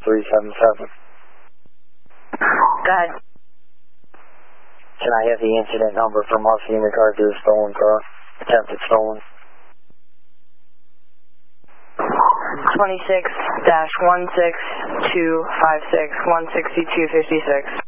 377. Go ahead. Can I have the incident number from Husky in regard to the stolen car? Attempted stolen. 26-16256 16256.